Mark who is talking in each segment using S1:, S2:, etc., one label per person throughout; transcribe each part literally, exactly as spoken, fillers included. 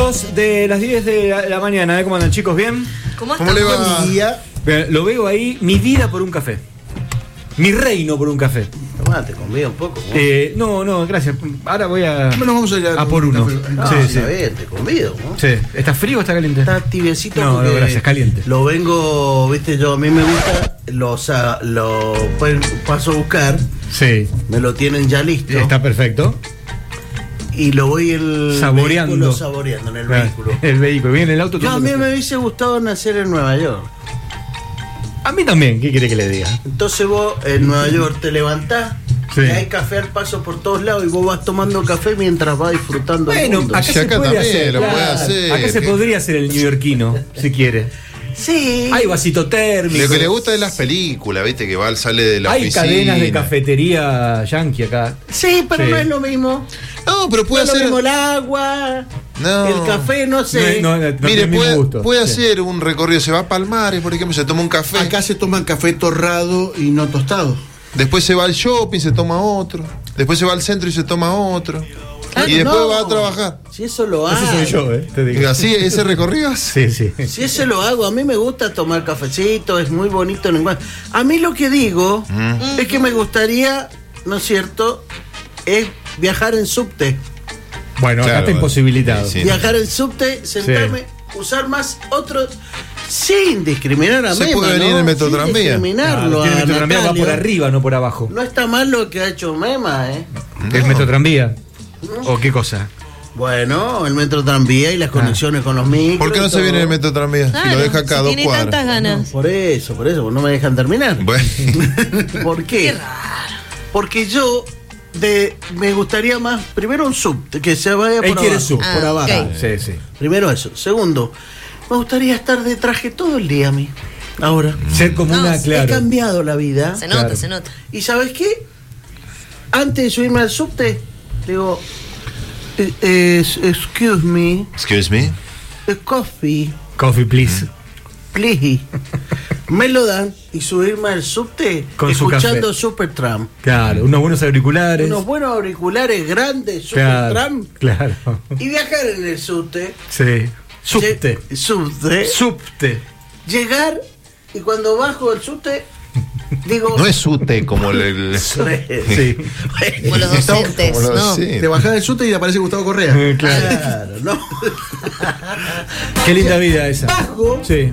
S1: Dos de las diez de la, la mañana, ¿eh? ¿Cómo andan, chicos? ¿Bien?
S2: ¿Cómo,
S3: ¿Cómo le va?
S2: Buen día.
S1: Lo veo ahí, mi vida por un café. Mi reino por un café.
S2: Tomate, convida un poco. ¿No?
S1: Eh, no, no, gracias. Ahora voy a,
S3: Bueno, vamos a ir a,
S1: a por uno.
S2: No,
S1: sí,
S2: sí,
S1: sí.
S2: Está bien, te convido, ¿no?
S1: Sí. ¿Está frío o está caliente?
S2: Está tibiecito.
S1: No,
S2: porque
S1: no, gracias, caliente.
S2: Lo vengo, viste, yo a mí me gusta, lo, o sea, lo pues, paso a buscar,
S1: Sí.
S2: me lo tienen ya listo.
S1: Está perfecto.
S2: Y lo voy el
S1: Saboreando.
S2: vehículo saboreando en el
S1: Claro,
S2: vehículo.
S1: El vehículo. Viene el auto.
S2: Yo a
S1: tomando
S2: mí
S1: café.
S2: me hubiese gustado nacer en Nueva York.
S1: A mí también, ¿qué quiere que le diga?
S2: Entonces vos en Nueva York te levantás,
S1: Sí.
S2: y hay café al paso por todos lados y vos vas tomando café mientras vas disfrutando el
S1: Bueno,
S2: mundo.
S1: acá
S3: Si
S1: se
S3: acá
S1: puede
S3: también
S1: hacer.
S3: lo
S1: claro.
S3: puede hacer.
S1: Acá se
S3: Que-
S1: podría hacer el neoyorquino, si quiere.
S2: Sí.
S1: Hay vasito térmico.
S3: Lo que le gusta de las películas, viste, que va, sale de la
S1: Hay
S3: oficina.
S1: cadenas de cafetería yankee acá.
S2: Sí, pero
S1: Sí.
S2: no es lo mismo.
S3: No, pero
S2: No
S3: puede
S2: es lo
S3: hacer.
S2: mismo el agua,
S3: No.
S2: el café, no sé.
S1: No, no, no, no
S3: Mire,
S1: tiene
S3: puede,
S1: mismo gusto.
S3: puede
S1: Sí.
S3: hacer un recorrido. Se va a Palmares, por ejemplo, se toma un café.
S4: Acá se toman café torrado y no tostado.
S3: Después se va al shopping, se toma otro. Después se va al centro y se toma otro.
S2: Claro,
S3: y después
S2: no.
S3: va a trabajar.
S2: Si eso lo hago.
S1: Ese soy yo, eh, te digo.
S3: Así, ese recorrido.
S1: Sí, sí.
S2: Si eso lo hago, a mí me gusta tomar cafecito, es muy bonito. en el- A mí lo que digo
S3: Mm.
S2: es que me gustaría, ¿no es cierto? Es viajar en subte.
S1: Bueno, acá
S3: Claro,
S1: está imposibilitado.
S3: sí.
S2: Viajar en subte, sentarme, usar más otros, sin discriminar a
S3: Se
S2: Mema,
S3: puede venir
S2: ¿no?
S3: en el Metro
S2: Sin
S3: Tranvía.
S2: discriminarlo
S1: Claro, tiene
S2: a
S1: metro tranvía, va
S2: Natalio.
S1: por arriba, no por abajo.
S2: No está mal lo que ha hecho Mema, ¿eh?
S1: ¿Es
S3: No.
S1: metro tranvía? ¿O qué cosa?
S2: Bueno, el metro tranvía y las conexiones con los micros.
S3: ¿Por qué no
S2: y
S3: se viene
S2: todo.
S3: el metro tranvía?
S5: Claro,
S3: si lo deja acá a
S5: si
S3: dos
S5: tiene
S3: cuadras.
S5: tantas ganas.
S2: Por eso, por eso, no me dejan terminar.
S3: Bueno,
S2: ¿Por qué?
S5: Qué raro.
S2: Porque yo de, me gustaría más, primero un sub, que se vaya
S1: Él
S2: por
S1: quiere
S2: abajo.
S1: sub.
S5: Ah,
S2: por abajo.
S5: ok.
S1: Sí, sí.
S2: Primero eso. Segundo, me gustaría estar de traje todo el día a mí. Ahora.
S1: Ser como
S5: No,
S1: una,
S5: sí.
S2: He
S1: claro.
S2: cambiado la vida.
S5: Se nota,
S1: Claro.
S5: se nota.
S2: ¿Y sabes qué? Antes de subirme al subte, digo, eh, eh, excuse me,
S3: excuse me.
S2: a coffee,
S1: Coffee, please.
S2: please. Me lo dan y subirme al subte
S1: Con su
S2: escuchando
S1: café.
S2: Supertramp.
S1: Claro, unos buenos auriculares.
S2: Unos buenos auriculares grandes,
S1: Claro,
S2: Supertramp.
S1: claro.
S2: Y viajar en el subte.
S1: Sí. Subte.
S2: lle- Subte.
S1: Subte.
S2: Llegar y cuando bajo del subte, digo.
S3: No es U T E como el. el-
S1: Sí.
S5: Como los docentes,
S3: Como los-
S5: ¿no?
S3: sí.
S4: Te bajás del sute y aparece Gustavo Correa.
S1: Eh, Claro.
S2: Claro, ¿no?
S1: Qué linda vida esa.
S2: Bajo
S1: Sí,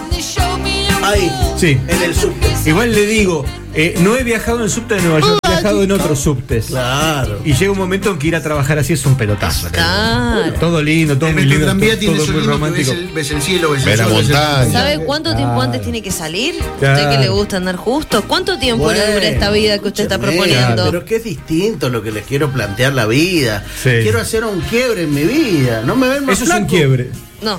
S2: ahí,
S1: sí.
S2: en el subte.
S1: Igual le digo, eh, no he viajado en el subte de Nueva York, he viajado en otros subtes.
S2: Claro.
S1: Y llega un momento en que ir a trabajar así es un pelotazo.
S5: Claro.
S1: Todo lindo, todo
S4: El
S1: muy
S4: metro
S1: lindo,
S4: tranvía
S1: todo,
S4: tiene
S1: todo
S4: eso
S1: muy
S4: lindo que ves
S1: romántico.
S4: el, ves el cielo, ves
S3: Ve
S4: el
S3: la
S4: sol, ves el-
S3: montaña.
S5: ¿Sabe cuánto tiempo
S1: Claro.
S5: antes tiene que salir?
S1: Claro.
S5: ¿Usted que le gusta andar justo? ¿Cuánto tiempo
S2: Bueno,
S5: le dura esta vida que usted está
S2: escúchame,
S5: proponiendo?
S2: Pero que es distinto lo que les quiero plantear la vida.
S1: Sí.
S2: Quiero hacer un quiebre en mi vida. No me ven más
S1: Eso es un
S2: flaco.
S1: quiebre.
S5: No.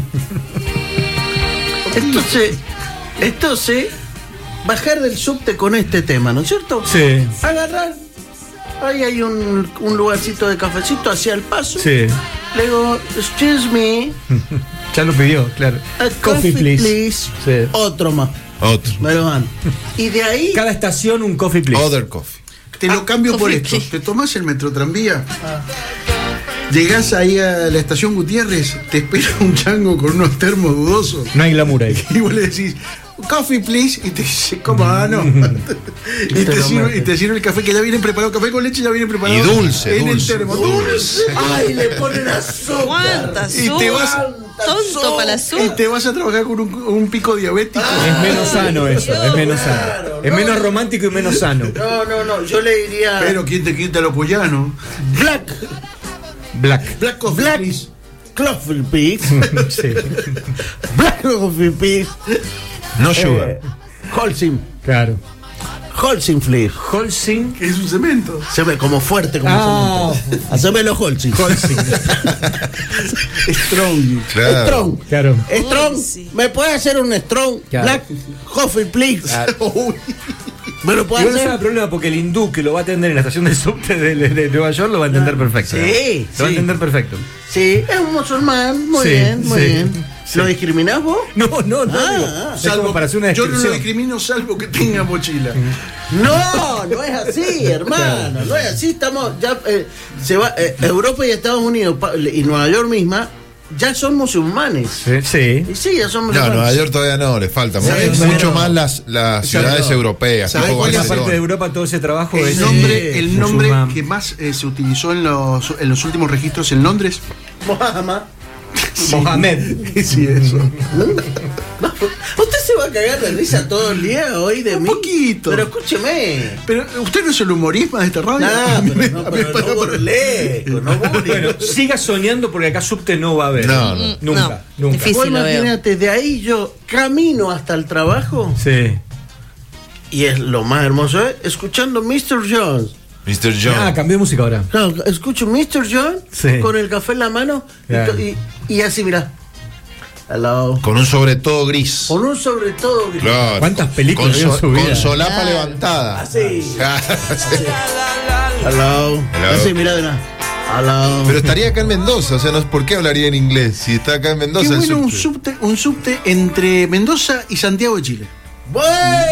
S2: Entonces, entonces, bajar del subte con este tema, ¿no es cierto?
S1: Sí,
S2: Agarrar. Ahí hay un, un lugarcito de cafecito hacia el paso.
S1: sí.
S2: Le digo, excuse me,
S1: Ya lo pidió, claro.
S2: a
S1: Coffee, please. Sí.
S2: Otro más.
S3: Otro.
S2: Me lo dan. Y de ahí.
S1: Cada estación un coffee, please.
S3: Other coffee.
S4: Te lo cambio por
S5: coffee,
S4: esto.
S5: please.
S4: Te tomás el metro tranvía. Llegás ahí a la estación Gutiérrez, te espera un chango con unos termos dudosos.
S1: No hay glamour ahí.
S4: Y vos le decís, coffee please, y te dice, ¿cómo ah, no? y, te
S2: te lo
S4: sirve,
S2: mete.
S4: y te sirve el café que ya viene preparado, café con leche ya viene preparado.
S3: Y dulce,
S4: en
S3: dulce.
S4: el termo. Dulce.
S2: ¡Ay, le ponen azúcar!
S5: ¿Cuánta
S4: Y te vas-
S5: azúcar? Tonto para la
S4: Y
S5: azúcar.
S4: te vas a trabajar con un, un pico diabético.
S1: Es menos sano eso, es menos sano.
S2: Claro,
S1: Es
S2: no.
S1: menos romántico y menos sano.
S2: No, no, no. Yo le diría.
S4: Pero ¿quién te quita lo pollano?
S2: Black.
S1: Black.
S4: Black coffee,
S2: Black.
S4: please.
S2: Coffee Peaks.
S1: Sí,
S2: Black Coffee Peaks.
S3: No sugar.
S2: Eh, Holcim.
S1: claro.
S2: Holcim Flip.
S1: Holcim.
S4: Que es un cemento.
S2: Se ve como fuerte como
S1: Ah.
S2: cemento. Haceme los Holcim.
S4: Strong.
S3: Claro.
S2: Strong.
S1: Claro.
S2: Strong.
S5: Holcim.
S2: ¿Me puede hacer un Strong?
S1: Claro.
S2: Black Coffee Please.
S4: Uy.
S2: ¿Me lo puede
S1: Igual no
S2: hacer?
S1: será problema porque el hindú que lo va a atender en la estación de subte de, de- de Nueva York lo va a entender perfecto.
S2: Sí,
S1: Lo va a
S2: sí.
S1: entender perfecto.
S2: Sí, es un musulmán. Muy
S1: Sí,
S2: bien, muy
S1: sí,
S2: bien.
S1: sí.
S2: ¿Lo discriminás vos?
S1: No, no, no.
S2: Ah,
S1: digo,
S2: ah,
S1: es como para hacer una
S4: yo no lo
S1: descripción.
S4: discrimino salvo que tenga mochila.
S2: No, no es así, hermano. No es así. Estamos ya. eh, se va. eh, Europa y Estados Unidos pa- y Nueva York misma ya son musulmanes.
S1: Sí. sí.
S2: Y sí, ya son
S3: No,
S2: musulmanes.
S3: Nueva York todavía no, le falta mucho,
S2: ¿Sabes?
S3: mucho
S2: Pero-
S3: más las, las ciudades
S2: no.
S3: europeas.
S4: ¿Sabes
S3: tipo
S4: cuál es
S1: En esa parte de
S3: Barcelona.
S1: Europa todo ese trabajo
S4: El
S1: es
S4: nombre,
S1: eh,
S4: el nombre
S1: musulmán.
S4: que más eh, se utilizó en los, en los últimos registros en Londres.
S2: Mohammed.
S1: Mohamed.
S4: Sí, eso.
S2: No, usted se va a cagar de risa todo el día hoy de
S4: Un
S2: mí.
S4: poquito.
S2: Pero escúcheme.
S4: Pero usted no es el humorista de esta radio.
S2: Nah,
S4: A mí me-
S2: pero no,
S4: a mí me
S2: pero
S4: paga
S2: no
S4: por-
S2: burlesco, no burlesco.
S1: Bueno, siga soñando porque acá subte no va a haber.
S3: No, no.
S1: Nunca,
S5: No,
S1: nunca.
S5: difícil.
S2: Vos
S5: Sí, lo veo.
S2: imagínate, de ahí yo camino hasta el trabajo
S1: Sí.
S2: y es lo más hermoso, ¿eh? Escuchando mister Jones.
S3: mister John.
S1: Ah, cambié de música ahora.
S2: Claro, escucho mister Jones
S1: Sí.
S2: con el café en la mano y
S1: Claro.
S2: to- y, y así, mira. Hello.
S3: Con un sobre todo gris.
S2: Con un sobre todo gris.
S3: Claro.
S1: ¿Cuántas películas
S3: con,
S1: vio en su vida?
S3: con solapa
S5: Claro.
S3: levantada.
S2: Así.
S3: Sí.
S2: Hello.
S3: Hello.
S2: Así, mira, mira. Hello.
S3: Pero estaría acá en Mendoza, o sea, no, ¿por qué hablaría en inglés? Si está acá en Mendoza.
S4: Qué
S3: el
S4: bueno un
S3: subte.
S4: subte, un subte entre Mendoza y Santiago de Chile.
S2: Bueno.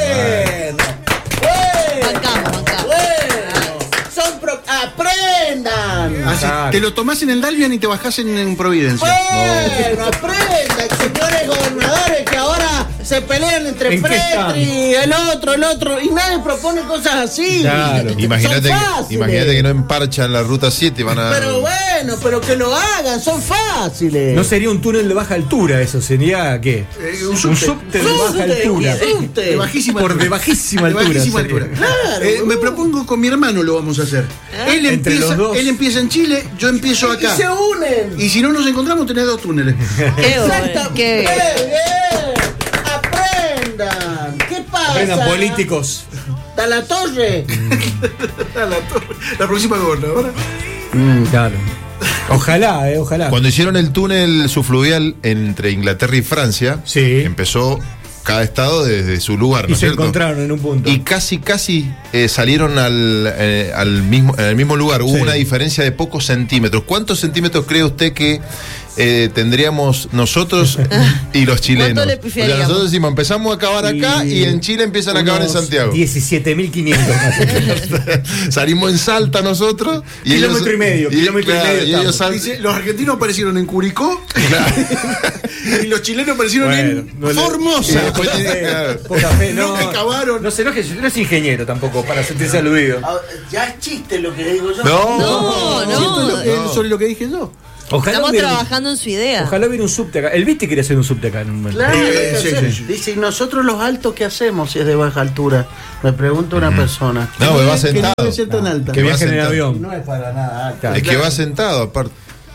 S2: Bueno.
S5: Bancamos, bancamos.
S2: Bueno. Son pro- aprendan.
S4: Así,
S1: Exacto.
S4: te lo tomás en el Dalvian y te bajás en, en Providencia.
S2: Bueno, aprendan, señores gobernadores que ahora se pelean entre
S1: ¿En qué están?
S2: Petri, el otro, el otro, y nadie propone cosas así.
S1: Claro.
S3: Imagínate
S2: Son
S3: que,
S2: fáciles.
S3: imagínate que no emparchan la ruta siete y van a.
S2: Pero bueno, pero que lo hagan, son fáciles.
S1: No sería un túnel de baja altura, eso sería ¿qué?
S4: Eh, un
S1: un
S4: subte.
S1: subte de baja
S2: Subte,
S1: altura.
S2: subte.
S4: De bajísima
S1: Por
S4: altura.
S1: de bajísima
S4: De
S1: altura
S4: bajísima
S1: sería.
S4: altura.
S2: Claro,
S4: Eh, me
S2: boludo.
S4: propongo con mi hermano lo vamos a hacer. Él
S1: Entre
S4: empieza,
S1: los dos.
S4: él empieza en Chile, yo empiezo
S2: Y
S4: acá.
S2: se unen.
S4: Y si no nos encontramos, tenés dos túneles.
S5: Qué bueno,
S2: Exacto.
S5: qué
S2: Bien,
S5: bien.
S2: bien. Aprendan. ¿Qué pasa?
S1: Aprendan políticos.
S2: Da la torre.
S4: la, la próxima gobernadora.
S1: Claro. Ojalá, eh, ojalá.
S3: Cuando hicieron el túnel subfluvial entre Inglaterra y Francia,
S1: Sí.
S3: empezó cada estado desde su lugar, ¿no
S1: y
S3: es
S1: se
S3: cierto?
S1: encontraron en un punto.
S3: Y casi, casi eh, salieron al, eh, al mismo, en el mismo lugar. Hubo
S1: Sí.
S3: una diferencia de pocos centímetros. ¿Cuántos centímetros cree usted que eh, tendríamos nosotros y los chilenos?
S5: ¿Cuánto le
S3: O sea,
S5: pifiaríamos?
S3: nosotros decimos, empezamos a acabar acá y, en Chile empiezan a acabar en
S1: unos
S3: Santiago.
S1: diecisiete mil quinientos más o menos.
S3: Salimos en Salta nosotros. Y
S1: Kilómetro
S3: ellos,
S1: y medio, kilómetro y medio
S3: y ellos
S1: estamos.
S3: sal-
S4: Dice, los argentinos aparecieron en Curicó y los chilenos aparecieron
S1: Bueno,
S4: en
S1: no le-
S4: Formosa.
S3: Y después tiene- claro.
S1: Poca fe, no.
S4: Nunca acabaron.
S1: No sé, no, es que- no es ingeniero tampoco para sentirse aludido.
S2: Ah, ya es chiste lo que digo yo.
S3: No,
S5: No, no.
S4: ¿Cierto lo que-
S3: No.
S4: sobre lo que dije yo?
S1: Ojalá
S5: Estamos
S1: hubiera,
S5: trabajando en su idea.
S1: ojalá hubiera un subte acá. El Viste quería hacer un subte acá en un momento.
S2: Claro,
S4: Eh,
S2: hay que
S4: sí,
S2: hacer.
S4: sí.
S2: Dice, ¿y nosotros los altos qué hacemos si es de baja altura? Me pregunta una persona.
S3: No, pues va
S4: Que no
S3: sentado.
S4: debe ser tan alta.
S1: Que
S3: va
S1: viajen en
S3: sentado.
S1: avión.
S2: No es para nada alta.
S3: Es que va sentado, aparte.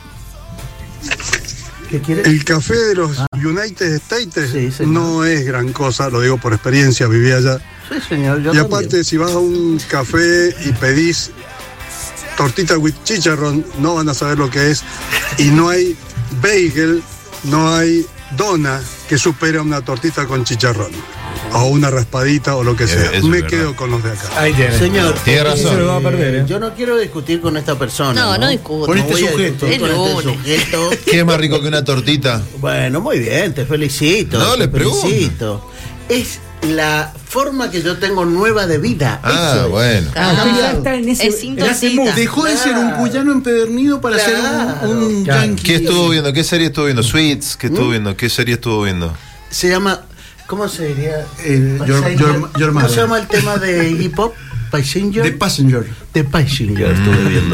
S2: ¿Qué quiere?
S6: El café de los United States
S2: Sí, señor.
S6: no es gran cosa, lo digo por experiencia, viví allá.
S2: Sí, señor, yo
S6: Y
S2: también.
S6: aparte, si vas a un café y pedís tortita with chicharrón, no van a saber lo que es. Y no hay bagel, no hay dona que supere una tortita con chicharrón. O una raspadita o lo que
S3: Eh,
S6: sea.
S3: eso es
S6: Me
S3: verdad.
S6: quedo con los de acá.
S1: Ahí tiene.
S2: Señor,
S3: Tiene
S1: Eso
S3: razón.
S1: lo va a perder, ¿eh?
S2: yo no quiero discutir con esta persona.
S5: No, no discuto.
S4: Con este
S2: voy a
S4: sujeto.
S2: discutir con
S5: El
S2: este
S5: lunes.
S2: sujeto.
S3: ¿Qué es más rico que una tortita?
S2: Bueno, muy bien, te felicito.
S3: No,
S2: te
S3: le pregunto.
S2: felicito. Es la forma que yo tengo nueva de vida.
S3: Ah,
S2: Eso es.
S3: bueno.
S5: Ah,
S1: Ah, ya está en ese,
S5: es
S1: en ese
S5: sintoncita.
S1: mood.
S4: Dejó de ser un cuyano empedernido para ser un, un
S1: Claro.
S4: yankee.
S3: ¿Qué estuvo viendo? ¿Qué serie estuvo viendo? Sweets, ¿qué
S2: ¿Mm?
S3: estuvo viendo? ¿Qué serie estuvo viendo?
S2: Se llama. ¿Cómo se diría?
S4: Eh, your-
S2: Passenger.
S4: your- your
S2: ¿Cómo
S4: mother.
S2: se llama el tema de hip hop? Passenger.
S4: The Passenger.
S2: The Passenger estuve viendo.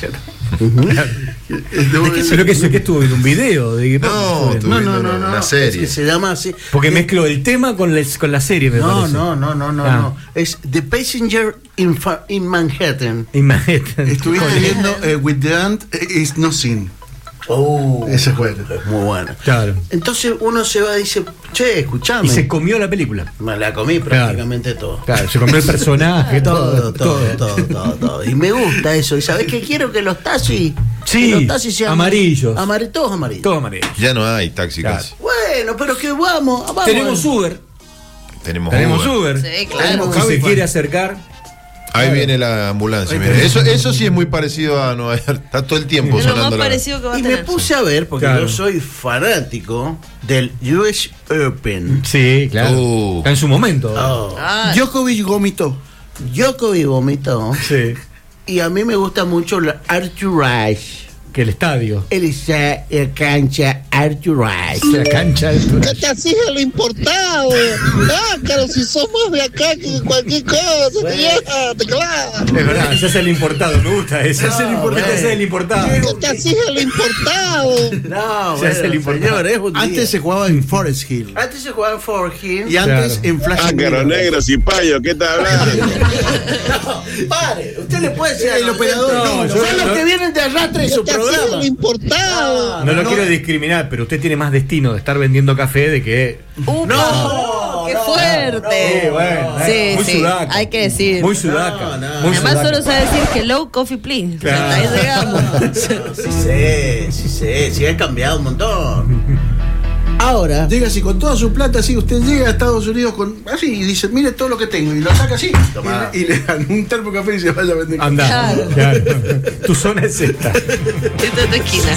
S1: ¿De qué, pero qué, qué estuvo viendo? ¿Un video? ¿De qué
S3: No,
S1: estuvo
S3: tú-
S1: viendo?
S2: No, no, no,
S3: Una
S2: no.
S3: serie.
S2: Es que se llama así.
S1: Porque
S2: Eh,
S1: mezcló el tema con, les- con la serie, me
S2: No,
S1: parece.
S2: no, no, no, no,
S1: Ah.
S2: no. Es The Passenger in, Fa- in Manhattan.
S1: Imagínate.
S4: Estuviste viendo eh, With the Ant eh, is Nothing.
S2: Oh,
S4: Ese es bueno.
S2: es muy bueno.
S1: Claro.
S2: Entonces uno se va y dice, che, escuchame.
S1: Y se comió la película.
S2: Me la comí prácticamente todo.
S1: Claro, se comió el personaje, todo.
S2: Todo, todo, todo, todo, todo. Y me gusta eso. ¿Y sabés qué quiero? Que los taxis.
S1: Sí,
S2: que los taxis sean
S1: amarillos.
S2: Amar, todos amarillos.
S1: Todo amarillo.
S3: Ya no hay taxi
S1: Claro.
S3: casi.
S2: Bueno, pero que vamos. vamos
S1: Tenemos Uber.
S3: Tenemos,
S1: Tenemos
S3: Uber.
S1: Uber.
S5: Sí, claro.
S1: Tenemos Si se quiere acercar.
S3: Ahí viene la ambulancia. mire. Eso, eso sí es muy parecido a Nueva York. Está todo el tiempo
S5: Es lo
S3: sonando
S5: más
S3: la.
S5: parecido que va a
S2: Y me
S5: tener.
S2: puse a ver, porque
S1: Claro.
S2: yo soy fanático del U S Open.
S1: Sí, claro.
S3: Uh.
S1: Está en su momento.
S2: Oh.
S5: Ah,
S4: Djokovic vomitó.
S2: Djokovic vomitó.
S1: Sí.
S2: Y a mí me gusta mucho la Arthur Ashe.
S1: que el estadio.
S2: Él es la cancha Arthur Ashe.
S1: La cancha de
S7: ¿Qué te hacía lo importado? Ah, claro, si somos de acá, que cualquier cosa, te lleva, te clava.
S1: Es verdad, ese es el importado, me gusta ese.
S2: No,
S1: es el importado.
S2: bueno.
S1: Ese es el importado.
S7: ¿Qué te hacía lo importado?
S2: No,
S1: Se hace el importante.
S2: señor, es un día.
S4: Antes se jugaba en Forest Hill.
S2: Antes se jugaba en Fort Hill.
S4: Y antes
S1: Claro.
S4: en Flash.
S8: Ácaros negros y payo, ¿qué está hablando?
S2: No, pare, usted le puede decir
S4: El
S2: al
S4: operador,
S2: oyente,
S1: no,
S2: son
S1: yo-
S2: los
S1: no.
S2: que vienen de arrastre de su
S7: ¿Qué te hacía
S2: programa.
S7: lo importado?
S1: No lo
S2: no.
S1: quiero discriminar, pero usted tiene más destino de estar vendiendo café de que.
S5: ¡Upa!
S2: No,
S5: ¡Qué
S2: no,
S5: fuerte!
S1: Sí, bueno,
S5: Sí,
S1: muy
S5: sí,
S1: sudaca.
S5: hay que decir.
S1: Muy sudaca.
S2: No, no.
S1: muy
S5: Además,
S1: sudaca.
S5: solo sabe decir hello, coffee, please.
S1: Claro.
S5: Hasta ahí llegamos.
S2: Sí sé, sí sé, sí ha cambiado un montón. Ahora,
S4: Llega así con toda su plata, así usted llega a Estados Unidos con así y dice, mire todo lo que tengo, y lo saca así.
S2: Tomá.
S4: Y, y le dan un termo de café y se vaya a vender.
S1: Anda.
S5: Claro.
S1: Claro. Tu zona es esta.
S5: Esta es tu esquina.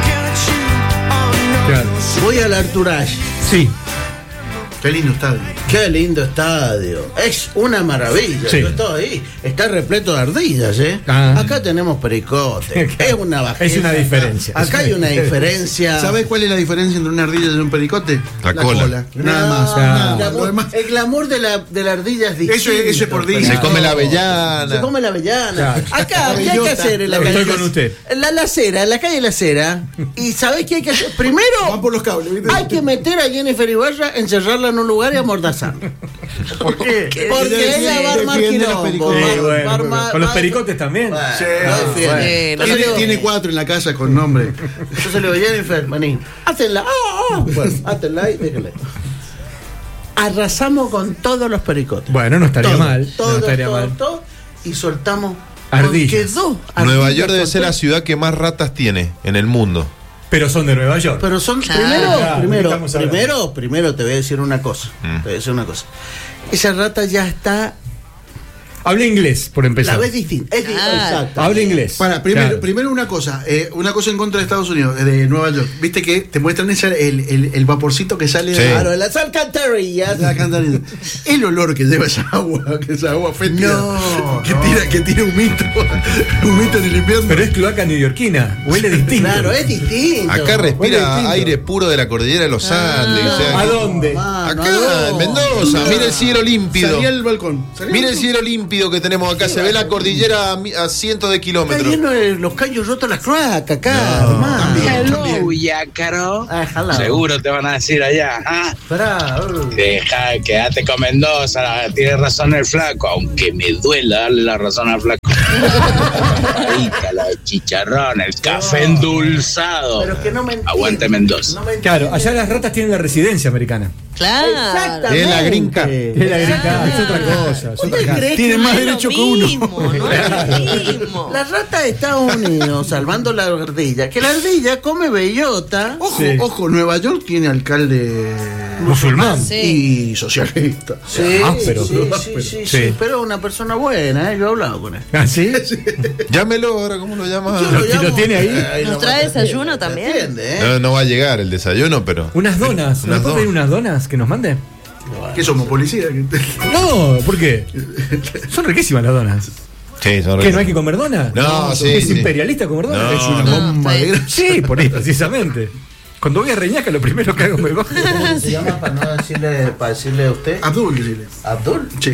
S1: Claro.
S2: voy al Arthur Ashe.
S1: Sí.
S4: Qué lindo estadio.
S2: Qué lindo estadio. Es una maravilla.
S1: Sí.
S2: Yo estoy ahí. Está repleto de ardillas, ¿eh?
S1: Ah.
S2: Acá tenemos pericote. Es una bajeza.
S1: Es una diferencia.
S2: Acá hay una diferencia.
S4: ¿Sabes cuál es la diferencia entre una ardilla y un pericote?
S3: La cola.
S4: Nada
S2: No,
S4: más.
S1: Ah.
S4: Nada
S2: el,
S4: más. Lo
S2: glamour,
S4: demás-
S2: el glamour de la, de la ardilla es distinto.
S4: Eso es- eso es por día.
S3: Se come la
S2: Se
S3: avellana.
S2: come la avellana.
S1: Claro.
S2: Acá, ¿qué hay que
S4: bellota.
S2: hacer en la
S1: Estoy
S2: calle?
S1: con usted.
S2: La lacera, en la calle La Acera. ¿Y sabés qué hay que hacer?
S4: Van
S2: Primero,
S4: por los cables, ¿viste?
S2: hay que meter a Jennifer Ibarra, encerrarla en un lugar y amordazarla. ¿Por qué? Porque
S4: Sí,
S2: ella va a armar
S4: defiende los
S2: quilombo.
S4: pericotes.
S2: va-
S1: Sí,
S2: va a
S1: bueno,
S2: armar-
S1: con los
S2: va-
S1: pericotes también.
S2: Bueno,
S4: Sí,
S2: lo
S4: ah,
S2: defiende.
S5: bueno.
S2: Entonces
S4: Tiene,
S2: digo-
S4: tiene cuatro en la casa con nombre.
S2: Entonces le digo, Jennifer, maní, hácenla. Ah, ah. Bueno, hácenla y déjenla. Arrasamos con todos los pericotes.
S1: Bueno, no estaría
S2: Todo,
S1: mal.
S2: todo,
S1: no estaría
S2: todo,
S1: mal.
S2: todo, y soltamos.
S1: Ardillas.
S2: Quedó
S3: Nueva
S2: ardillas
S3: York debe ser la
S2: por-
S3: ciudad que más ratas tiene en el mundo.
S1: Pero son de Nueva York.
S2: Pero son
S5: Claro.
S2: primero,
S1: Claro,
S2: primero,
S1: estamos hablando.
S2: primero, primero te voy a decir una cosa.
S3: Mm.
S2: Te voy a decir una cosa. Esa rata ya está,
S1: Habla inglés, por
S2: la
S1: empezar.
S2: ves distinta. Es distinta,
S5: Claro.
S2: exacto.
S1: Habla inglés.
S4: Para, primero,
S1: Claro.
S4: primero una cosa, eh, una cosa en contra de Estados Unidos, de Nueva York. Viste que te muestran esa, el, el, el vaporcito que sale
S3: Sí.
S4: de
S2: Claro, las alcantarillas.
S4: la alcantarilla. El olor que lleva esa agua, que esa agua fétida.
S2: No,
S4: que
S2: no.
S4: tira, que tira humito, humito en el invierno.
S1: Pero es cloaca neoyorquina. Huele distinto.
S2: Claro, es distinto.
S3: Acá
S1: Huele
S3: respira
S1: distinto.
S3: aire puro de la cordillera de los Andes. o sea,
S1: ¿A dónde?
S2: Mano,
S3: acá,
S2: ¿a
S3: en
S2: dónde?
S3: Mendoza, mire el cielo límpido.
S4: Salí al balcón. salí al
S3: Mire el
S4: balcón.
S3: cielo límpido que tenemos acá. Se ve la cordillera a, mi- a cientos de
S2: Está
S3: kilómetros.
S2: lleno de los caños rotos las cloacas acá, hermano.
S9: Hello, Yácaro.
S2: Ah, hello.
S9: Seguro te van a decir allá. ¿ah?
S2: Esperá, uh.
S9: Deja, quédate con Mendoza. Tiene razón el flaco, aunque me duela darle la razón al flaco. Ahí está la chicharrón, el café endulzado.
S2: Pero es que no me entiende.
S9: Aguante Mendoza.
S2: No me
S1: Claro,
S2: entiende.
S1: allá las ratas tienen la residencia americana.
S5: Claro.
S2: Exactamente.
S3: Es la green card.
S1: Es la green card, es otra cosa. Es
S2: ¿Usted
S1: otra cosa.
S2: cree
S4: Tiene
S2: que
S4: más
S5: No es
S4: derecho
S5: lo
S4: que uno.
S5: mismo, no es lo mismo.
S2: la rata de Estados Unidos salvando la ardilla? Que la ardilla come bellota.
S4: Ojo,
S1: Sí.
S4: ojo, Nueva York tiene alcalde
S1: Musulmán.
S5: Sí.
S4: y socialista.
S2: Sí,
S1: Ah, pero-
S2: sí, sí, sí, sí,
S1: Sí.
S2: pero una persona buena, ¿eh? Yo he hablado con él.
S1: ¿Ah, sí?
S3: Llámelo ahora, ¿cómo lo llama?
S2: Yo
S1: ¿Lo-
S2: llamo-
S1: lo tiene ahí?
S2: Ay,
S5: ¿Nos
S2: no,
S5: trae
S2: te
S5: desayuno
S2: entiende, te
S5: también?
S2: entiende, ¿eh?
S3: No, no va a llegar el desayuno, pero.
S1: Unas donas. ¿No
S3: Unas
S1: puede pedir
S3: donas.
S1: unas donas que nos mande?
S4: ¿Qué somos, policía?
S1: No, ¿por qué? Son riquísimas las donas.
S3: Sí, son
S1: ¿Qué,
S3: ricas.
S1: no hay que comer donas?
S3: No, sí,
S1: ¿Es
S3: sí.
S1: imperialista comer donas?
S3: No,
S1: Es una
S3: no.
S1: bomba
S5: está
S1: de
S5: bien.
S1: grasa. Sí, por ahí, precisamente. Cuando voy a Reñaca, lo primero que hago me cojo.
S2: ¿Cómo se llama para no decirle, para decirle a usted?
S4: Abdul, que dile.
S2: Abdul.
S4: Sí.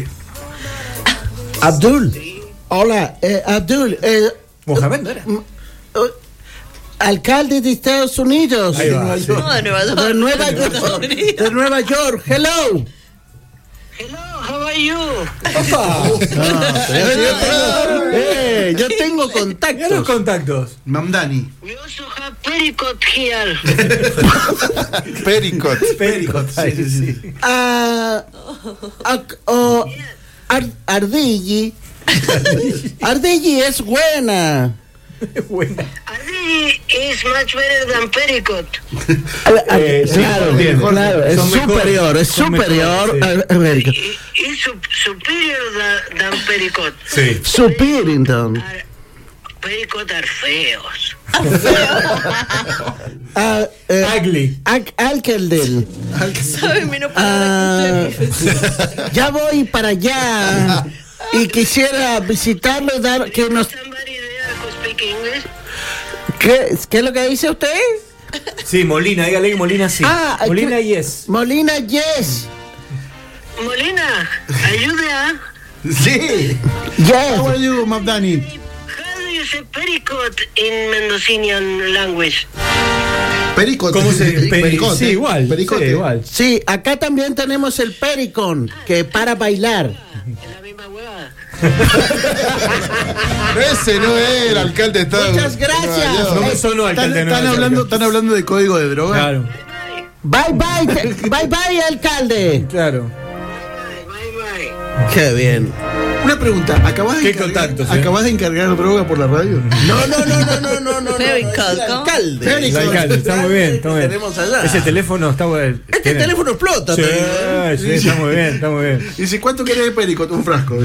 S2: Abdul. Hola, eh, Abdul. Eh,
S1: Mohamed, ¿no era?
S2: mm, eh, alcalde de Estados Unidos.
S1: Ahí va, sí.
S5: No, de Nueva York.
S2: De Nueva
S5: De Estados
S2: York.
S5: Unidos.
S2: De Nueva York. Hello.
S7: Hello, how are you?
S2: No, pero yo tengo, eh, yo tengo
S1: Mira los
S2: contactos.
S1: contactos.
S4: Mamdani.
S7: We also have pericot here.
S3: Pericot.
S1: Pericot. Sí, sí, sí.
S2: Ah, ac- oh, ar- Ardilli. Ardilli es buena.
S1: Buena.
S7: Ardilli is much better than pericot.
S1: Eh, sí,
S2: claro,
S1: bien.
S2: claro, es
S1: Son mejores,
S2: superior, es
S1: son
S2: superior
S1: mejores,
S2: a América.
S7: Is sup- superior than, than pericot.
S1: Sí.
S2: Superior.
S7: Are- pericot are feos.
S2: Ah, eh,
S1: Ugly.
S2: Al- Alcaldel.
S5: ¿Sabe menos
S2: Ah,
S5: palabras que usted?
S2: ya voy para allá y quisiera visitarlo, dar que nos
S7: Somebody there who speak English?
S2: ¿Qué, ¿Qué es lo que dice usted?
S1: Sí, Molina, dígale que Molina sí.
S2: Ah,
S1: Molina
S2: que-
S1: yes.
S2: Molina, yes.
S10: Molina, ayude a.
S4: Sí.
S2: Yes.
S4: How are you, Mabdani?
S10: How do you say pericot in Mendocinian language?
S4: Pericote.
S1: ¿Cómo se
S4: Peri-
S1: peri-
S4: pericote.
S1: Sí, igual.
S4: Pericote.
S1: Sí, igual.
S2: Sí, acá también tenemos el pericón, que para bailar.
S10: Es la misma huevada.
S3: Ese no es el alcalde de Estado.
S2: Muchas gracias.
S1: No me sonó
S4: Están,
S1: alcalde. no
S4: están
S1: me
S4: hablando,
S1: sonó.
S4: están hablando de código de droga.
S1: Claro,
S2: Bye bye, te- bye bye, alcalde.
S1: claro.
S10: Bye, bye.
S2: Qué bien.
S4: Una pregunta, ¿acabas de,
S1: ¿Qué
S4: encargar,
S1: contactos, eh?
S4: ¿acabas de encargar droga por la radio?
S2: No, no, no, no, no, no, no.
S5: Pericot,
S2: no, es el
S5: ¿no?
S2: alcalde.
S1: El alcalde, está muy bien, está muy bien.
S2: Tenemos allá.
S1: Ese teléfono está bueno.
S2: Este teléfono explota.
S1: Sí,
S2: te digo, ¿eh?
S1: sí, está muy bien, está muy bien.
S4: Dice, ¿cuánto querés de pericote? Un frasco.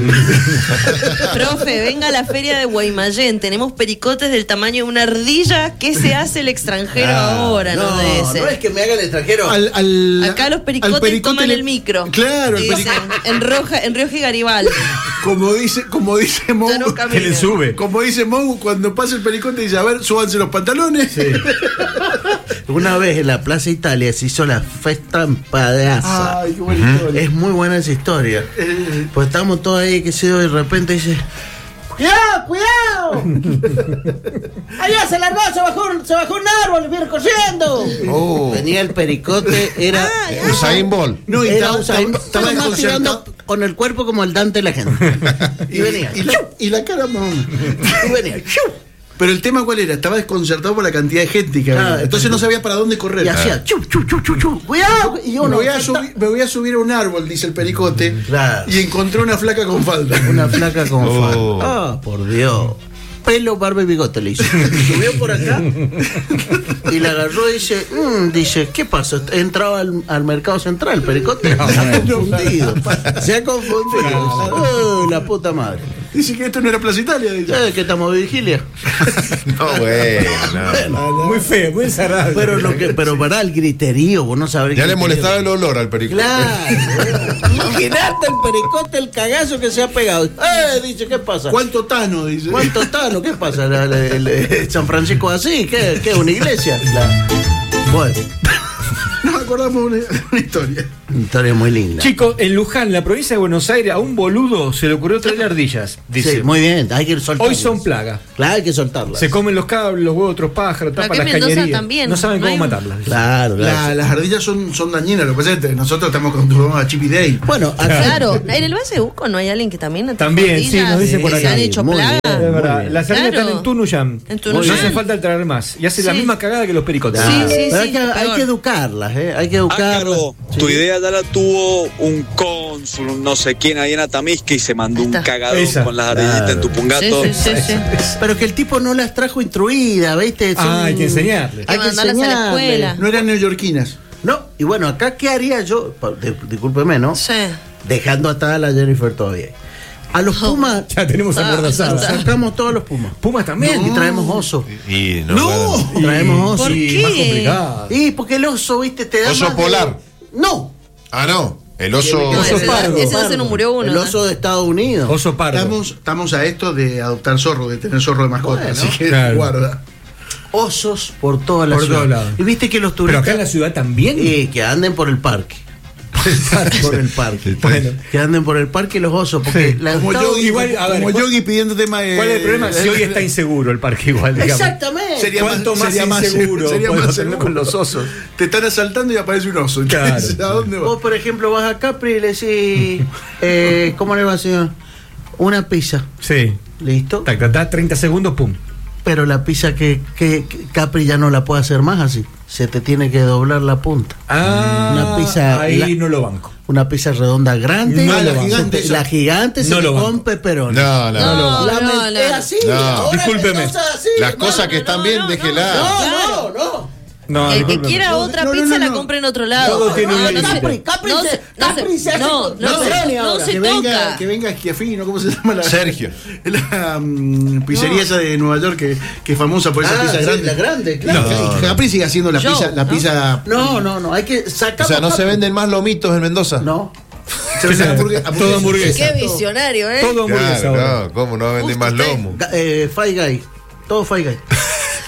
S5: Profe, venga a la feria de Guaymallén. Tenemos pericotes del tamaño de una ardilla. ¿Qué se hace el extranjero ahora? No,
S2: No,
S5: de ese.
S2: no es que me haga el extranjero.
S4: Al, al-
S5: Acá los pericotes
S4: al pericote
S5: toman
S4: le-
S5: el micro.
S4: Claro, el
S5: Dicen,
S4: pericote.
S5: en Roja, en Rioja y Garibaldi.
S4: Como dice, como dice Mou,
S5: Ya no camina.
S1: Que le sube.
S4: como dice Mou, cuando pasa el pericote dice, a ver, súbanse los pantalones.
S2: Una vez en la Plaza Italia se hizo la festa en Padeaza.
S4: Ay, qué buena historia.
S2: Es muy buena esa historia.
S4: Eh,
S2: Pues estamos todos ahí, que se dio, y de repente dice: ¡Cuidado, cuidado! Allá se largó, se bajó, un- se bajó un árbol, viene corriendo.
S3: Oh.
S2: Venía el pericote, era.
S3: Usain Bolt.
S4: No, y
S2: era
S4: estaba,
S2: Usain-
S4: estaba, estaba
S2: estaba más
S4: desconcertado.
S2: tirando con el cuerpo como el Dante de la gente.
S4: Y venía. Y la, y la cara, no.
S2: Y venía.
S4: Pero el tema, ¿cuál era? Estaba desconcertado por la cantidad de gente que había.
S2: Ah,
S4: Entonces no sabía para dónde correr.
S2: Y hacía chu, chu, chu, chu, chu. ¡Cuidado! Y
S4: me,
S2: uno.
S4: voy a subir, me voy a subir a un árbol, dice el pericote.
S2: Claro.
S4: Y encontró una flaca con falda.
S2: Una flaca como
S3: Oh.
S2: fan. Ah, por Dios. Pelo, barba y bigote le hizo. Subió por acá y la agarró y dice, mm, dice, ¿qué pasa? Entraba al, al mercado central, pericote. Se ha confundido. Se ha confundido. Oh, la puta madre.
S4: Dice que esto no era Plaza Italia. Dice.
S2: ¿Sabes que estamos de vigilia?
S3: No, bueno. no.
S1: Muy feo, muy desagradable.
S2: Pero lo que, pero para el griterío, vos no sabés.
S3: Ya le
S2: griterío.
S3: molestaba el olor al pericote.
S2: Claro. Imagínate el pericote, el cagazo que se ha pegado. Eh, dice, ¿qué pasa?
S4: ¿Cuánto Tano? Dice.
S2: ¿Cuánto Tano? ¿Qué pasa? La- la- el- el- San Francisco así, ¿qué? ¿Qué? ¿Una iglesia? La- Bueno,
S4: Nos acordamos una, una historia.
S2: una historia muy linda.
S1: Chicos, en Luján, la provincia de Buenos Aires, a un boludo se le ocurrió traer ardillas. Dice,
S2: Sí, muy bien, hay que soltarlas.
S1: hoy son plaga.
S2: Claro, hay que soltarlas.
S1: Se comen los cables, los huevos de otros pájaros,
S5: Pero
S1: tapan
S5: acá
S1: las
S5: en Mendoza
S1: cañerías.
S5: también,
S1: No saben
S5: no
S1: cómo
S5: hay un-
S1: matarlas.
S2: Claro, claro.
S4: La- las ardillas son, son dañinas, lo que pasa es que nosotros estamos acostumbrados a Chippy Day.
S2: Bueno, acá-
S5: Claro, en el Valle de Uco no hay alguien que también atrajo
S1: También, sí,
S5: ardillas
S1: nos dice
S5: y
S1: por
S5: se
S1: acá.
S5: han hecho
S2: Muy
S5: plaga.
S2: bien.
S1: Es verdad,
S2: bien.
S1: las ardillas
S5: Claro.
S1: están en Tunuyán.
S5: En Tunuyán.
S1: No hace falta traer más. Y hace la
S5: Sí.
S1: misma cagada que los pericotes.
S5: Sí,
S2: Claro.
S5: sí,
S2: Pero
S5: sí,
S2: hay, que, hay
S5: peor.
S2: que educarlas, ¿eh? Hay que educarlas.
S11: Ácaro,
S2: Sí.
S11: tu idea ya la tuvo un cónsul, un no sé quién ahí en Atamisca y se mandó
S5: Ahí
S11: un
S5: está.
S11: cagadón
S1: Esa.
S11: con las ardillitas
S2: Claro.
S11: en tu pungato.
S5: Sí, sí, sí, sí.
S2: Pero que el tipo no las trajo instruidas, ¿viste?
S1: Ah,
S2: Son-
S1: hay que enseñarle.
S2: Hay que
S5: mandarlas a la
S2: enseñarle.
S5: escuela.
S4: No eran neoyorquinas.
S2: No, y bueno, acá, ¿qué haría yo? Pa- de- discúlpeme, ¿no?
S5: Sí.
S2: Dejando atrás a la Jennifer todavía. A los Pumas,
S1: Ya tenemos
S5: Ah,
S1: amordazados.
S5: ya
S2: sacamos todos los Pumas.
S1: Pumas también.
S2: Y traemos oso.
S3: Y no.
S4: ¡No!
S2: Traemos oso.
S5: ¿Por
S1: Y
S5: qué?
S1: más complicado.
S2: Y porque el oso, ¿viste? Te da
S3: Oso
S2: más de-
S3: polar.
S2: No.
S3: Ah, no. El oso.
S5: No,
S1: Oso
S5: ese,
S1: pardo.
S5: ese no se nos murió uno.
S2: El
S5: ¿no?
S2: oso de Estados Unidos.
S1: Oso pardo.
S4: Estamos, estamos a esto de adoptar zorro, de tener zorro de mascota.
S2: Bueno,
S4: así que
S1: claro.
S4: guarda.
S2: Osos por toda la
S1: Por
S2: ciudad.
S1: todos lados.
S2: Y viste que los
S1: Pero
S2: turistas.
S1: acá en la ciudad también.
S2: Y que anden por el parque. por el parque.
S1: Bueno.
S2: Que anden por el parque los osos. Porque
S1: Sí.
S2: la
S4: Como
S2: Estados-
S4: Yogi,
S1: igual, a ver,
S4: como
S1: ¿cuál-
S4: Yogi pidiendo tema de.
S1: ¿Cuál es el problema? Si hoy está inseguro el parque igual, digamos.
S2: Exactamente.
S4: Sería
S1: ¿Cuánto más
S4: sería
S1: inseguro
S4: sería
S1: podemos
S4: más
S1: tener
S4: seguro.
S1: con los osos?
S4: Te están asaltando y aparece un oso.
S1: Claro.
S4: ¿A dónde vas?
S2: Vos, por ejemplo, vas a Capri y le decís, eh, ¿cómo le va, señor? Una pizza.
S1: Sí.
S2: ¿Listo?
S1: Tac, tac, tac, treinta segundos, pum.
S2: Pero la pizza que, que, que Capri ya no la puede hacer más así. Se te tiene que doblar la punta.
S1: Ah,
S2: Una pizza-
S1: ahí
S2: la-
S1: no lo banco.
S2: Una pizza redonda grande.
S1: No
S2: la,
S1: lo banco.
S2: gigante,
S4: esa.
S2: la gigante se
S1: No
S2: le
S1: lo banco.
S2: con pepperoni.
S3: No, no.
S5: No,
S2: La
S5: no,
S2: men-
S5: no.
S2: Es así.
S3: No.
S2: ahora
S1: Discúlpeme.
S2: las cosas así,
S3: Las
S2: hermano.
S3: cosas que están
S5: no,
S3: bien,
S5: no,
S3: déjela.
S2: No,
S5: Claro.
S2: no, no.
S1: No,
S5: El que
S1: discúlpeme.
S5: quiera
S4: No,
S5: otra
S4: no, no,
S5: pizza
S4: no,
S5: la
S4: no.
S5: compra en otro lado.
S1: Todo tiene un
S5: no, no,
S1: límite.
S5: se-
S2: Capri, Capri
S5: no
S2: se-
S5: se- no se-
S2: Capri se hace
S5: no,
S2: con
S5: no se-
S2: pepperoni
S5: no
S2: ahora.
S5: se
S4: Que venga,
S5: toca.
S4: que venga Schiaffino, ¿cómo se llama la?
S3: Sergio.
S4: La mm, pizzería esa de Nueva York que, que es famosa por esa
S2: Ah,
S4: pizza
S2: sí,
S4: grande.
S2: la grande, claro.
S4: No, Capri sigue haciendo la
S5: Yo,
S4: pizza, la
S5: ¿no?
S4: pizza.
S2: No, no, no. Hay que
S3: O
S2: sacar.
S3: sea, no se venden más lomitos en Mendoza.
S2: No.
S4: Se vende hamburgue-
S1: Todo hamburguesa.
S5: Qué visionario, ¿eh?
S1: Todo hamburguesa ahora.
S3: Claro, no, ¿cómo no venden más
S5: Justo
S3: lomo?
S2: Ga- Eh, Five Guy. Todo Five Guy.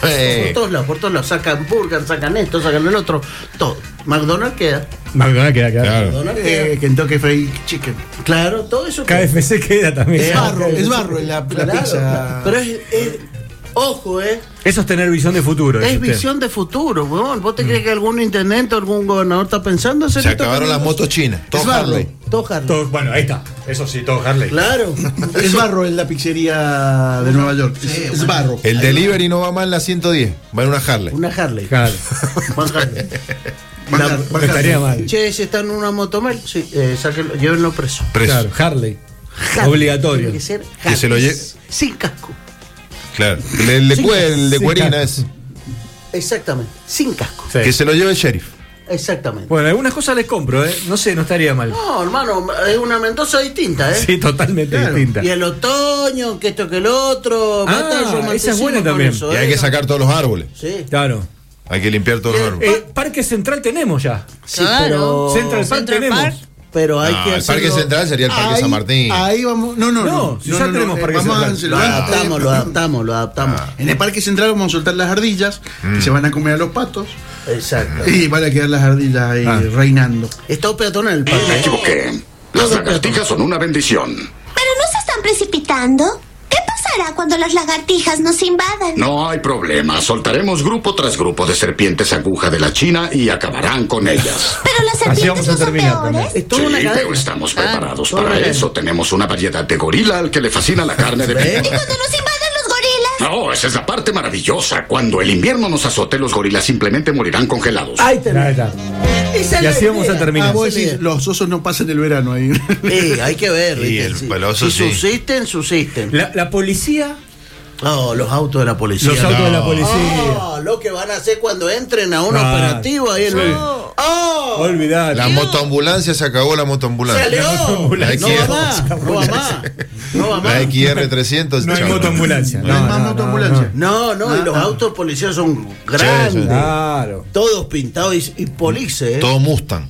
S3: Eh.
S2: Por todos lados, por todos lados. Sacan burger, sacan esto, sacan el otro. Todo. McDonald's queda.
S1: McDonald's queda, queda.
S3: Claro.
S2: McDonald's queda.
S4: Eh, Kentucky Fried Chicken.
S2: Claro, todo eso
S1: K F C queda también.
S4: Es
S2: Eh,
S4: barro,
S2: ok.
S4: es barro en la, la
S2: Claro,
S4: pizza.
S2: claro. Pero es, es- ojo, eh.
S1: Eso es tener visión de futuro.
S2: Es
S1: dice usted.
S2: visión de futuro, weón. ¿Vos te crees que algún intendente o algún gobernador está pensando hacer
S3: Se
S2: esto
S3: acabaron las
S2: con
S3: motos chinas.
S4: Es
S3: Todo
S4: barro.
S3: Harley.
S2: Todo Harley.
S1: Todo- bueno, ahí está. Eso sí, todo Harley.
S2: Claro.
S4: Es barro en la pizzería de Nueva York. Es, es barro.
S3: El delivery no va más en la ciento diez, va en una Harley.
S2: Una Harley.
S1: Claro.
S2: Juan Harley.
S4: Bajar-
S1: No
S4: bajar-
S1: estaría mal.
S2: Che, si están en una motomel, sí, eh, sáquenlo, llévenlo preso.
S3: Preso.
S1: Claro, Harley.
S2: Harley.
S1: Obligatorio.
S2: Tiene que ser
S3: Que se lo
S2: Harley.
S3: lle-
S2: Sin casco.
S3: Claro. El, el de,
S2: Sí,
S3: cue- el de
S1: sí,
S3: cuerina
S1: claro.
S3: es.
S2: Exactamente. Sin casco.
S1: Sí.
S3: Que se lo lleve el sheriff.
S2: Exactamente.
S1: Bueno, algunas cosas les compro, ¿eh? No sé, no estaría mal.
S2: No, hermano, es una Mendoza distinta, ¿eh?
S1: Sí, totalmente
S4: Claro.
S1: distinta.
S2: Y el otoño, que esto que el otro.
S1: Ah,
S2: mata
S1: esa
S2: yo
S1: es
S2: romanticismo
S1: buena
S2: con
S1: también.
S2: eso,
S3: Y
S2: ¿eh?
S3: hay que sacar todos los árboles.
S2: Sí.
S1: Claro.
S3: Hay que limpiar todos los árboles.
S1: Eh, Parque Central tenemos ya.
S2: Sí,
S5: Claro.
S2: pero.
S1: Central Park
S5: Central
S1: tenemos.
S5: Park.
S2: Pero hay
S3: No,
S2: que
S3: el Parque
S2: hacerlo-
S3: Central sería el Parque
S4: Ahí-
S3: San Martín.
S4: Ahí vamos. No, no,
S1: No,
S4: no.
S1: si ya tenemos
S4: eh,
S1: Parque
S4: vamos a-
S1: Central.
S4: se
S2: Lo
S4: van a-
S2: adaptamos, lo adaptamos, lo adaptamos.
S4: En el Parque Central vamos a soltar las ardillas
S3: Mm.
S4: y se van a comer a los patos
S2: Exacto.
S4: y van a quedar las ardillas ahí
S1: Ah.
S4: reinando.
S2: Es todo peatonal el parque.
S12: Me equivoqué. Las lagartijas son una bendición.
S13: ¿Pero no se están precipitando? ¿Qué pasará cuando las lagartijas nos invadan?
S12: No hay problema. Soltaremos grupo tras grupo de serpientes aguja de la China y acabarán con ellas.
S13: Pero las
S1: Así
S13: serpientes
S1: vamos a
S13: no son
S1: terminar
S13: peores.
S1: también.
S2: Es toda
S12: Sí,
S2: una cadena.
S12: pero estamos preparados
S2: toda
S12: para
S2: una
S12: eso. Tenemos una variedad de gorila al que le fascina la carne de
S13: ¿Y
S12: bebé.
S13: cuando nos invadan los gorilas?
S12: No, esa es la parte maravillosa. Cuando el invierno nos azote, los gorilas simplemente morirán congelados.
S2: Ahí
S1: Ahí
S2: tenés.
S1: está.
S2: Esa es
S1: Y
S2: la
S1: así vamos
S2: idea.
S1: a terminar.
S4: Ah, vos
S2: Esa es la
S4: decís,
S2: idea.
S4: los osos no pasan el verano ahí.
S2: Sí, hay que ver.
S3: Y
S2: ¿viste?
S3: el
S2: Si-
S3: peloso
S2: si
S3: sí.
S2: subsisten, subsisten.
S1: La, la policía.
S2: No, los autos de la policía.
S1: Los autos de la
S2: No.
S1: policía.
S2: Oh, lo que van a hacer cuando entren a un
S1: Ah,
S2: operativo ahí en
S1: sí.
S2: el. ¡Oh!
S1: Olvidar.
S3: La motoambulancia se acabó, la
S2: ¡Se
S3: motoambulancia.
S2: aleó!
S1: motoambulancia.
S2: No va más, no va más. No va
S3: La
S2: más.
S3: X R trescientos.
S1: No hay
S3: chao.
S1: motoambulancia.
S4: No hay más motoambulancia.
S2: No, no, y los autos policiales son
S3: sí.
S2: grandes.
S1: Claro.
S2: Todos pintados y, y police, ¿eh?
S3: Todo Mustang.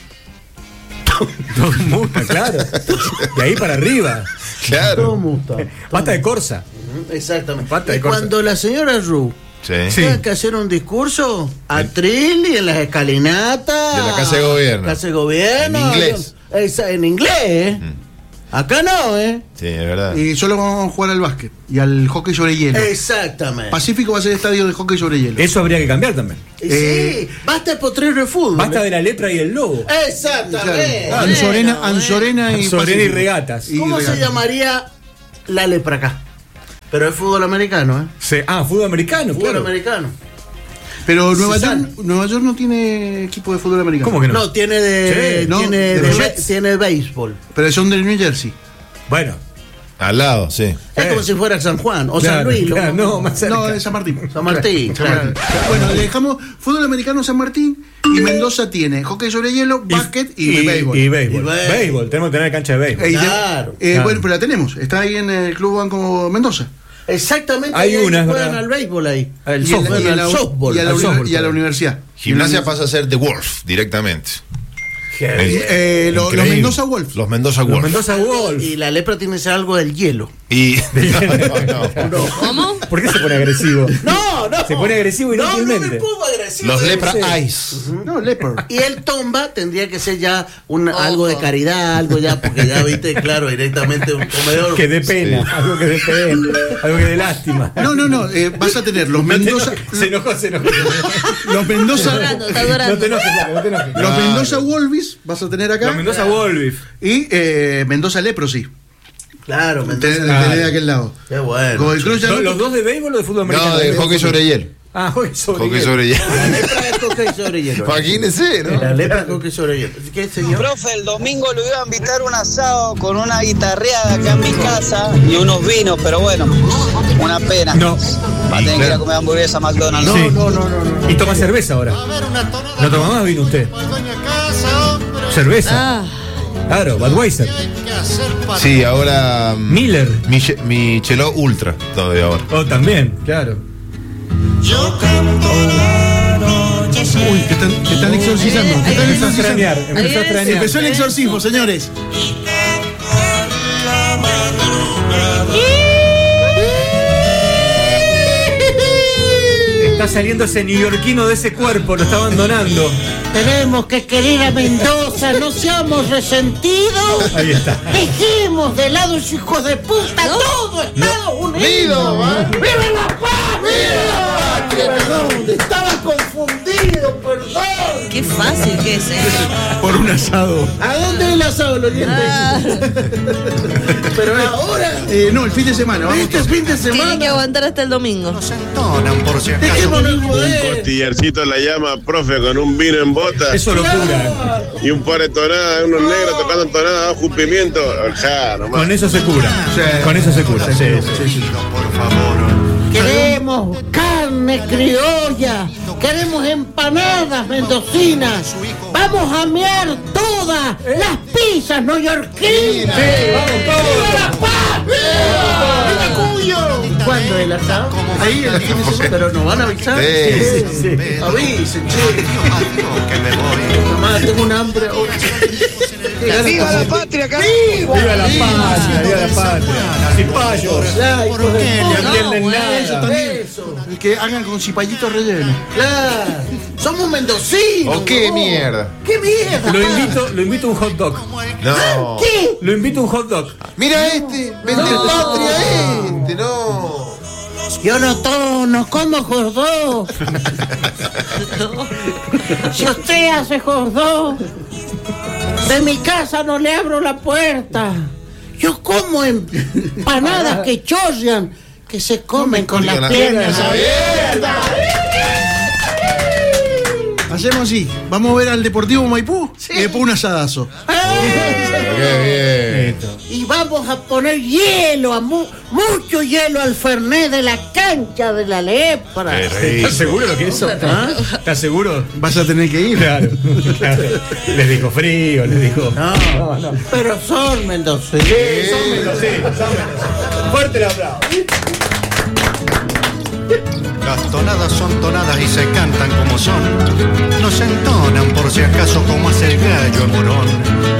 S1: Todo mundo, claro. De ahí para arriba.
S2: Todo
S3: Claro.
S2: Mustang.
S1: Basta de Corsa.
S2: Exactamente.
S1: Pata de
S2: Y
S1: corsa.
S2: cuando la señora Ru
S3: Sí.
S1: Sí.
S2: tenga que hacer un discurso a Trill y en las escalinatas
S3: De la Casa de Gobierno.
S2: Casa de Gobierno.
S3: En inglés.
S2: Esa- en inglés, ¿eh? Acá no, ¿eh?
S3: Sí, es verdad.
S4: Y solo vamos a jugar al básquet y al hockey sobre hielo.
S2: Exactamente.
S4: Pacífico va a ser estadio de hockey sobre hielo.
S1: Eso habría que cambiar también.
S2: Y
S4: Eh,
S2: sí, basta el potrero de fútbol.
S1: Basta de la lepra y el lobo.
S2: Exactamente.
S4: Claro. Anzorena,
S2: Bueno,
S4: Anzorena y
S1: Anzorena y
S4: Pacífico.
S1: regatas.
S4: Y
S2: ¿Cómo se
S4: regatas.
S2: llamaría la lepra acá? Pero es fútbol americano, ¿eh?
S1: Sí. Ah, fútbol americano,
S2: Fútbol
S1: claro.
S2: americano.
S4: Pero Nueva
S2: Susana.
S4: York, Nueva York no tiene equipo de fútbol americano.
S1: ¿Cómo que no?
S2: No, tiene de,
S1: Sí,
S4: no,
S2: tiene
S4: de
S2: de,
S4: los
S2: be-
S4: Jets.
S2: tiene béisbol.
S4: Pero son del New Jersey.
S1: Bueno.
S3: Al lado, sí.
S2: Es como si fuera San Juan o San
S1: Claro,
S2: Luis. ¿no?
S1: claro, no, más cerca.
S4: No, de San Martín.
S2: San Martín, claro.
S4: Bueno, le dejamos fútbol americano San Martín y Mendoza tiene hockey sobre hielo, básquet y,
S1: y,
S4: béisbol.
S1: y béisbol.
S2: Y béisbol.
S1: Béisbol. Tenemos que tener cancha de béisbol.
S4: Eh, y de-
S2: Claro.
S4: eh,
S1: Claro.
S4: Bueno, pero la tenemos. Está ahí en el Club Banco Mendoza.
S2: Exactamente.
S1: Hay
S2: ahí
S1: una, es
S2: juegan
S1: verdad.
S2: al béisbol ahí.
S1: El
S4: Y, en la-
S1: softball.
S4: y en la-
S2: al softball.
S4: y a la,
S1: al
S4: uni-
S1: softball,
S4: y a la
S1: claro.
S4: universidad.
S3: Gimnasia pasa a ser The Wolf directamente.
S4: Eh, lo- los
S3: Increíble.
S4: Mendoza Wolves.
S3: Los Mendoza
S1: Los
S3: Wolf.
S1: Mendoza Wolf.
S2: Y la lepra tiene que ser algo del hielo.
S3: Y. No, no.
S5: ¿Cómo?
S1: ¿Por qué se pone agresivo?
S2: No, no.
S1: Se pone agresivo
S2: No, no me
S1: inútilmente.
S2: pongo agresivo.
S3: Los Lepra
S1: Sí.
S3: Ice.
S4: No, Leopard.
S2: Y el tomba tendría que ser ya un, algo de caridad, algo ya, porque ya viste, claro, directamente un comedor.
S1: Que dé pena.
S3: Sí.
S1: Algo que dé pena. Algo que dé lástima.
S4: No, no, no. eh, vas a tener los
S1: No te
S4: Mendoza.
S1: enojes, se enojó, se enojó.
S4: Los Mendoza.
S5: Está adorando, está
S1: No te
S5: adorando.
S1: enojes, Flaco, no te enojes.
S4: Los Mendoza Wolves vas a tener acá.
S1: Los Mendoza Wolf.
S4: Y eh, Mendoza Leprosy.
S2: Claro, ¿me
S4: Tenés
S2: entiendes?
S4: tenés de aquel lado.
S2: Qué bueno.
S4: Godoy Cruz ya
S1: ¿Los,
S4: no-
S1: los dos de béisbol o de fútbol americano?
S3: No, de hockey sobre hielo.
S1: Ah, hockey sobre
S3: Hockey
S1: hielo.
S3: sobre hielo.
S2: La lepra es hockey sobre hielo.
S3: Imagínese,
S2: La
S3: ¿no?
S2: lepra es hockey sobre hielo. ¿Qué, señor?
S14: Profe, el domingo lo iba a invitar a un asado con una guitarreada acá en mi casa y unos vinos, pero bueno, una pena.
S1: No.
S14: Va a tener que ir a comer hamburguesa a McDonald's.
S1: No, Sí.
S2: No, no, no, no.
S1: Y toma cerveza ahora. ¿No toma más vino usted? Cerveza.
S5: Ah,
S1: Claro, Budweiser.
S3: Sí, ahora. mm,
S1: Miller.
S3: Mich- Michelot Ultra. Todavía ahora.
S1: Oh, también, claro.
S4: Uy, te están, te están exorcizando. Te están
S1: Empezó a
S4: exorcizando.
S1: extrañar. Empezó a extrañar.
S4: Empezó el exorcismo, señores.
S1: Está saliendo ese neoyorquino de ese cuerpo, lo está abandonando.
S2: Tenemos que querer a Mendoza, no seamos resentidos.
S1: Ahí está.
S2: Dejemos de lado esos hijos de puta,
S5: ¿No?
S2: todo Estados
S3: No.
S2: Unidos.
S3: ¿Va?
S2: ¡Viva la paz! ¡Viva! Perdón, estaba confundido, perdón.
S5: Qué fácil que es, ¿eh?
S4: Por un asado.
S2: ¿A dónde es el asado, los dientes?
S5: Ah,
S2: Pero ahora,
S4: Eh, no, el fin de semana. Vamos
S2: este fin de
S5: tiene que
S2: semana.
S5: aguantar hasta el domingo.
S2: Dejémonos
S8: Un
S2: joder.
S8: costillarcito la llama, profe, con un vino en bota.
S1: Eso locura.
S8: Y un par de tonadas, unos negros tocando tonadas bajo un pimiento. Ja, nomás.
S1: Con eso se cura.
S4: Sí.
S1: Con eso se cura. Sí, sí.
S2: Queremos carne criolla, queremos empanadas mendocinas, vamos a mear todas las pizzas neoyorquinas.
S1: vamos todos.
S2: ¡Viva la paz! ¡Viva Cuyo! ¿Y cuándo es el asado? Ahí el fin de semana. Pero nos van a avisar.
S3: Sí.
S1: Sí, sí.
S2: Avisen, che. Mamá, tengo un hambre ahora.
S7: ¡Viva la patria, carajo!
S1: Viva la patria, viva la patria. Cipayos.
S2: Ya, hijos de
S1: No
S2: puta.
S1: entienden
S4: Eso
S1: nada.
S4: también.
S2: Eso.
S4: El que hagan con cipallitos rellenos.
S2: Claro. Somos mendocinos.
S3: ¿O qué
S2: ¿no?
S3: mierda?
S2: ¿Qué mierda?
S1: Lo invito, lo invito a un hot dog.
S3: No.
S2: ¿Qué?
S1: Lo invito a un hot dog.
S3: Mira este. Vende
S2: No.
S3: patria este. No.
S2: Yo no tomo, no como jordó. Si usted hace jordó, de mi casa no le abro la puerta. Yo como empanadas que chorrean, que se comen con las piernas abiertas.
S4: Hacemos así. Vamos a ver al Deportivo Maipú y después un asadazo.
S3: Qué bien.
S2: Y vamos a poner hielo, a mu- mucho hielo al Fernet de la cancha de la lepra.
S1: ¿Estás seguro lo que es eso? ¿Estás seguro?
S4: Vas a tener que ir.
S1: Claro, claro. Les dijo frío, les dijo.
S2: No, no, pero son mendocinos.
S1: Son mendocinos, son mendocinos. Fuerte el aplauso.
S15: Las tonadas son tonadas y se cantan como son. No se entonan por si acaso como hace el gallo en Morón.